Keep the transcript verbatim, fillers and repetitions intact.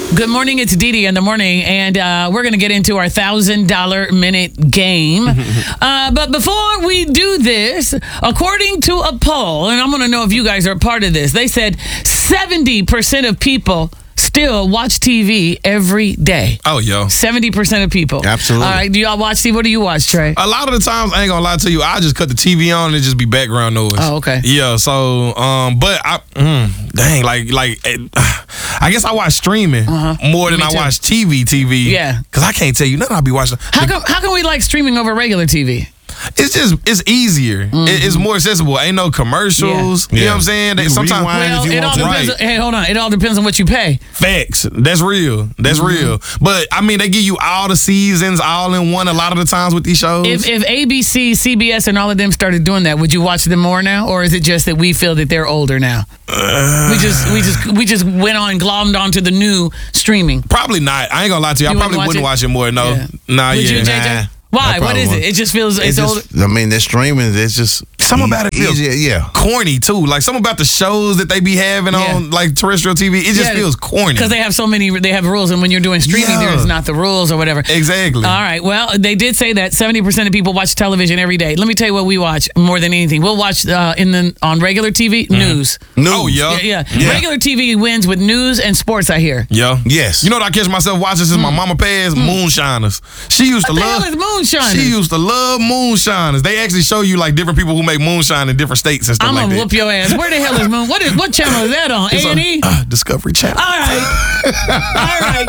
Good morning, it's Dee Dee in the morning, and uh, we're going to get into our one thousand dollars minute game. uh, but before we do this, according to a poll, and I'm going to know if you guys are a part of this, they said seventy percent of people still watch T V every day. Oh, yo. seventy percent of people. Absolutely. All right, do y'all watch T V? What do you watch, Trey? A lot of the times, I ain't gonna lie to you, I just cut the T V on and it just be background noise. Oh, okay. Yeah, so, um, but I, mm, dang, like, like, it, I guess I watch streaming Uh-huh. more than Me I too. watch T V, T V. Yeah. Because I can't tell you nothing I be watching. How come, how come we like streaming over regular T V? It's just, it's easier. It, it's more accessible. Ain't no commercials. Yeah. You know Yeah. what I'm saying? They, You can sometimes, rewind. Well, if you it all want to. depends. Right. Hey, hold on. It all depends on what you pay. facts. That's real. That's real. But, I mean, they give you all the seasons all in one a lot of the times with these shows. If if A B C, C B S, and all of them started doing that, would you watch them more now, or is it just that we feel that they're older now? Uh, we just we just we just went on glommed onto the new streaming. Probably not. I ain't gonna lie to you. I You probably wouldn't watch wouldn't it? watch it more. No. Yeah. Nah, Would yeah. you, J J? Nah. Why? I What probably is it? wouldn't. It just feels it's, It's older. just, I mean, they're streaming. It's just Something about it feels easier. Yeah. corny too. Like something about the shows that they be having Yeah. on like terrestrial T V. It just Yeah, feels corny. Because they have so many, they have rules, and when you're doing streaming, Yeah. there's not the rules or whatever. Exactly. All right. Well, they did say that seventy percent of people watch television every day. Let me tell you what we watch more than anything. We'll watch uh, in the on regular T V news. News. Oh, yeah. Yeah, yeah, Regular T V wins with news and sports. I hear. Yeah. Yes. You know what I catch myself watching since my mama passed? Moonshiners. She used Mm. What to the love. hell is moonshine? She used to love moonshiners. They actually show you like different people who make moonshine in different states and stuff I'm like gonna that. whoop your ass. Where the hell is Moon? What is what channel is that on? It's A on, and E. uh, Discovery Channel. All right, all right.